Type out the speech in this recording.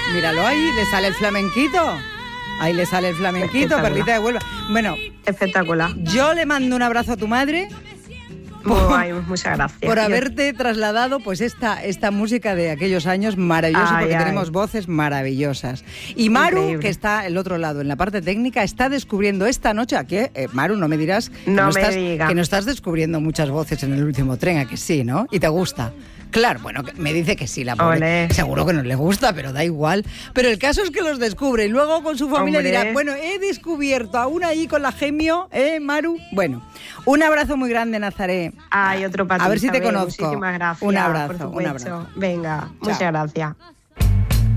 Míralo ahí, le sale el flamenquito. Ahí le sale el flamenquito, Perlita de Huelva. Bueno, espectacular. Yo le mando un abrazo a tu madre. Muchas gracias. Por haberte trasladado pues esta música de aquellos años maravillosa, porque tenemos voces maravillosas. Y Maru, increíble, que está al otro lado, en la parte técnica, está descubriendo esta noche, aquí, Maru, no me dirás que no estás descubriendo muchas voces en el último tren, ¿a que sí, no? ¿Y te gusta? Claro, bueno, me dice que sí, la pobre. Seguro que no le gusta, pero da igual. Pero el caso es que los descubre y luego con su familia dirá, bueno, he descubierto a una ahí con la Gemio, Maru. Bueno, un abrazo muy grande, Nazaré. Ay, otro para ti. A ver si te conozco. Muchísimas gracias. Un abrazo. Venga, chao. Muchas gracias.